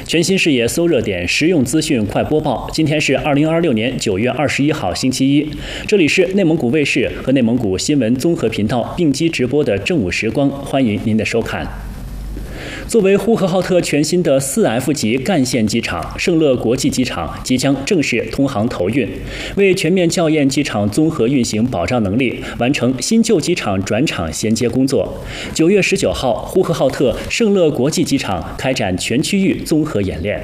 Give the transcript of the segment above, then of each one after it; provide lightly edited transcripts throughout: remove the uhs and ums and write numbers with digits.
全新视野搜热点，实用资讯快播报。今天是2026年9月21号，星期一。这里是内蒙古卫视和内蒙古新闻综合频道并机直播的正午时光，欢迎您的收看。作为呼和浩特全新的4F 级干线机场，胜乐国际机场即将正式通航投运，为全面校验机场综合运行保障能力，完成新旧机场转场衔接工作。9月19号，呼和浩特胜乐国际机场开展全区域综合演练。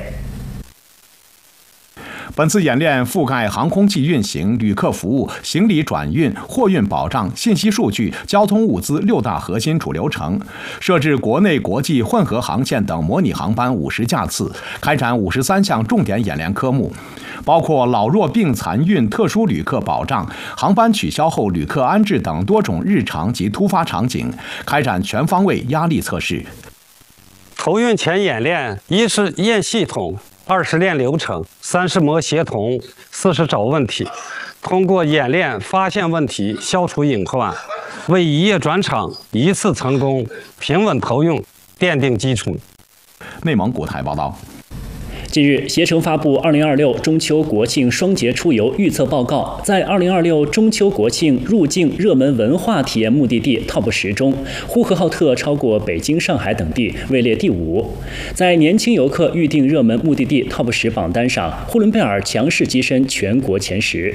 本次演练覆盖航空器运行、旅客服务、行李转运、货运保障、信息数据、交通物资6大核心主流程，设置国内国际混合航线等模拟航班50架次，开展53项重点演练科目，包括老弱病残孕特殊旅客保障、航班取消后旅客安置等多种日常及突发场景，开展全方位压力测试。 投运前演练，一是验系统，2是练流程，3是摸协同，4是找问题。通过演练发现问题，消除隐患，为一夜转场、一次成功、平稳投用奠定基础。 内蒙古台报道。 近日，携程发布2026中秋国庆双节出游预测报告，在2026中秋国庆入境热门文化体验目的地 TOP 10中，呼和浩特超过北京、上海等地，位列第5。在年轻游客预订热门目的地 TOP 10榜单上，呼伦贝尔强势跻身全国前10。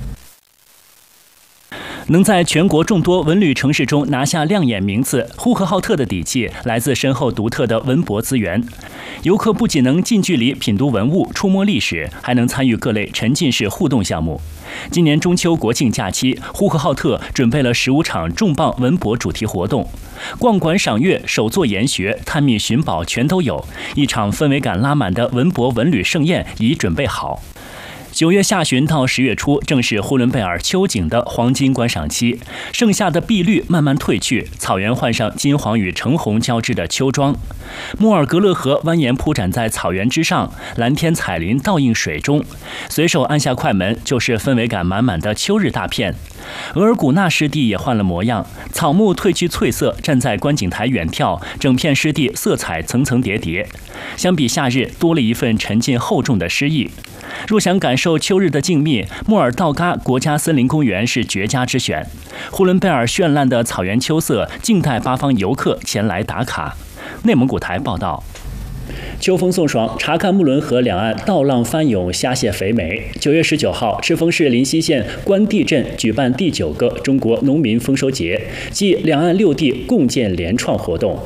能在全国众多文旅城市中拿下亮眼名次，呼和浩特的底气来自深厚独特的文博资源。游客不仅能近距离品读文物、触摸历史，还能参与各类沉浸式互动项目。今年中秋国庆假期，呼和浩特准备了15场重磅文博主题活动，逛馆赏月、手作研学、探秘寻宝全都有，一场氛围感拉满的文博文旅盛宴已准备好。9月下旬到10月初，正是呼伦贝尔秋景的黄金观赏期，盛夏的碧绿慢慢褪去，草原换上金黄与橙红交织的秋装。莫尔格勒河蜿蜒铺展在草原之上，蓝天彩林倒映水中，随手按下快门，就是氛围感满满的秋日大片。额尔古纳湿地也换了模样，草木褪去翠色，站在观景台远眺，整片湿地色彩层层叠叠，相比夏日多了一份沉浸厚重的诗意。若想感受秋日的静谧，莫尔道嘎国家森林公园是绝佳之选。呼伦贝尔绚烂的草原秋色，静待八方游客前来打卡。内蒙古台报道。秋风送爽，察看木伦河两岸稻浪翻涌，虾蟹肥美。9月19号，赤峰市临溪县关地镇举办第9个中国农民丰收节，即两岸6地共建联创活动。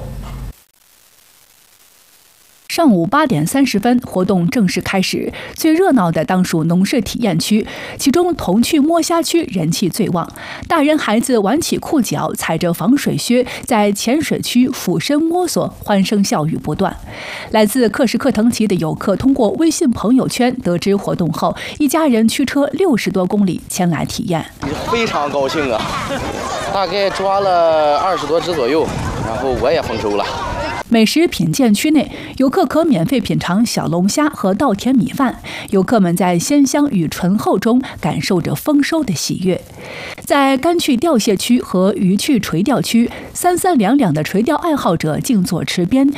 上午8点30分，活动正式开始。最热闹的当属农事体验区，其中童趣摸虾区人气最旺。大人孩子挽起裤脚，踩着防水靴，在浅水区俯身摸索，欢声笑语不断。来自克什克腾旗的游客通过微信朋友圈得知活动后，一家人驱车60多公里前来体验。 非常高兴啊！大概抓了20多只左右，然后我也丰收了。 美食品鉴区内，游客可免费品尝小龙虾和稻田米饭。游客们在鲜香与醇厚中感受着丰收的喜悦。在干去钓蟹区和鱼去垂钓区，3-3两两的垂钓爱好者静坐池边，